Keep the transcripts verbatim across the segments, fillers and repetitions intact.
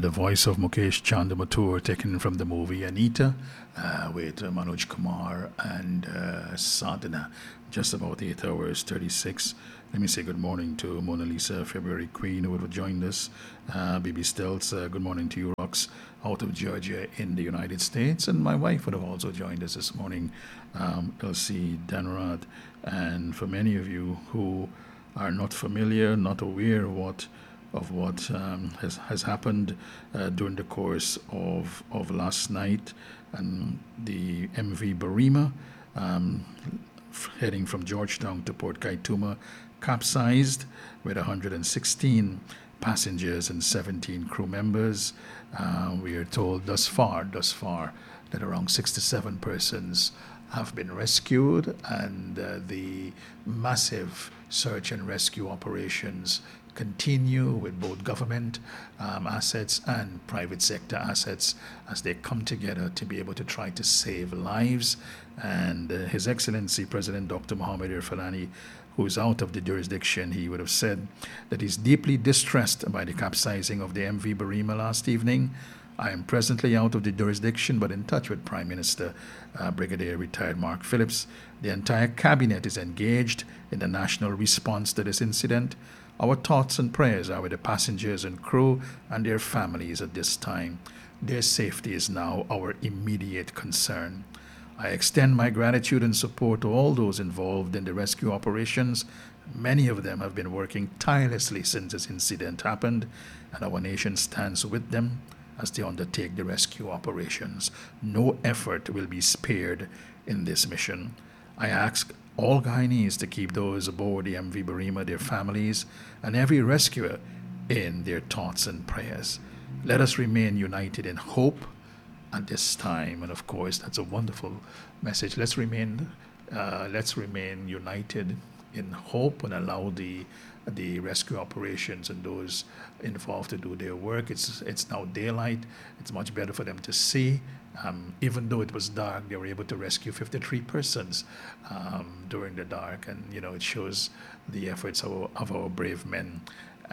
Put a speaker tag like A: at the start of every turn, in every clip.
A: the voice of Mukesh Chandamatur, taken from the movie Anita, uh, with uh, Manoj Kumar and uh, Sadhana. Just about eight hours thirty-six. Let me say good morning to Mona Lisa, February Queen, who would have joined us. Uh, Bibi Stelz, uh, good morning to you, Rox, out of Georgia in the United States. And my wife would have also joined us this morning, um, Elsie Danrad. And for many of you who are not familiar, not aware of what of what um, has has happened uh, during the course of of last night, and the M V Barima, um, f- heading from Georgetown to Port Kaituma, capsized with one hundred sixteen passengers and seventeen crew members. Uh, we are told thus far, thus far, that around sixty-seven persons have been rescued, and uh, the massive search and rescue operations continue with both government um, assets and private sector assets as they come together to be able to try to save lives. And uh, His Excellency President Doctor Mohamed Irfalani, who is out of the jurisdiction, he would have said that he's deeply distressed by the capsizing of the M V Barima last evening. I am presently out of the jurisdiction, but in touch with Prime Minister uh, Brigadier Retired Mark Phillips. The entire cabinet is engaged in the national response to this incident. Our thoughts and prayers are with the passengers and crew and their families at this time. Their safety is now our immediate concern. I extend my gratitude and support to all those involved in the rescue operations. Many of them have been working tirelessly since this incident happened, and our nation stands with them as they undertake the rescue operations. No effort will be spared in this mission. I ask all Guyanese to keep those aboard the M V Barima, their families, and every rescuer in their thoughts and prayers. Let us remain united in hope at this time. And of course, that's a wonderful message. Let's remain, uh, let's remain united in hope and allow the the rescue operations and those involved to do their work. It's it's now daylight. It's much better for them to see. Um, even though it was dark, they were able to rescue fifty-three persons um, during the dark, and you know it shows the efforts of, our- of our brave men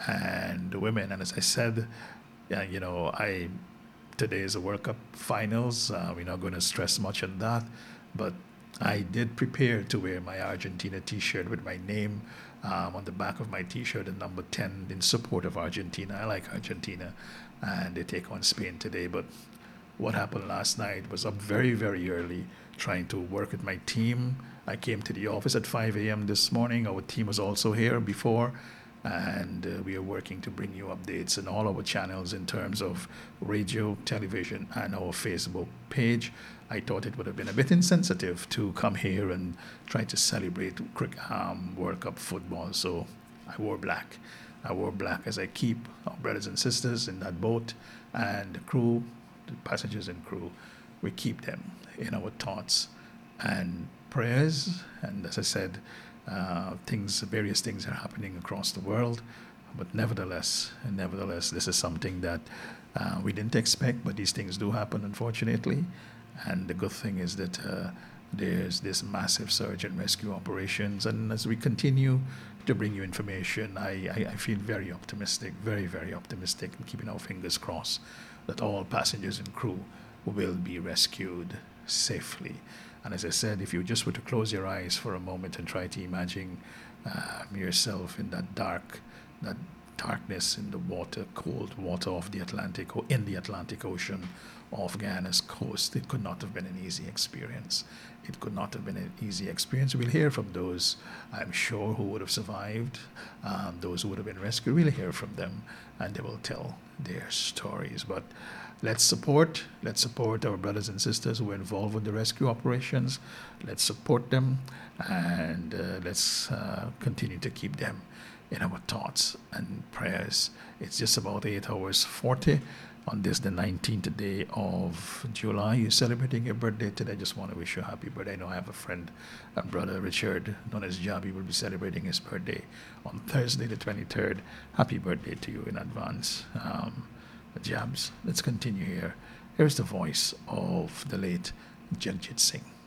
A: and women. And as I said, yeah, you know, I today is a World Cup finals. Uh, we're not going to stress much on that, but I did prepare to wear my Argentina T-shirt with my name um, on the back of my T-shirt and number ten in support of Argentina. I like Argentina, and they take on Spain today. But what happened last night was up very, very early, trying to work with my team. I came to the office at five a.m. this morning. Our team was also here before, and uh, we are working to bring you updates on all our channels in terms of radio, television, and our Facebook page. I thought it would have been a bit insensitive to come here and try to celebrate cricket, um, World Cup football, so I wore black. I wore black as I keep our brothers and sisters in that boat and the crew, the passengers and crew. We keep them in our thoughts and prayers. And as I said, uh, things, various things are happening across the world. But nevertheless, nevertheless, this is something that uh, we didn't expect, but these things do happen, unfortunately. And the good thing is that uh, there's this massive search and rescue operations. And as we continue to bring you information, I, I, I feel very optimistic, very, very optimistic, and keeping our fingers crossed that all passengers and crew will be rescued safely. And as I said, if you just were to close your eyes for a moment and try to imagine uh, yourself in that dark, that darkness in the water, cold water of the Atlantic, or in the Atlantic Ocean off Guyana's coast, it could not have been an easy experience. It could not have been an easy experience. We'll hear from those, I'm sure, who would have survived, um, those who would have been rescued. We'll hear from them, and they will tell their stories. But let's support, let's support our brothers and sisters who are involved with the rescue operations. Let's support them, and uh, let's uh, continue to keep them in our thoughts and prayers. It's just about eight hours forty on this, the nineteenth day of July. You're celebrating your birthday today. I just want to wish you a happy birthday. I know I have a friend, a brother, Richard, known as Jabi, will be celebrating his birthday on Thursday, the twenty-third. Happy birthday to you in advance. Um, Jabs, let's continue here. Here's the voice of the late Jagjit Singh.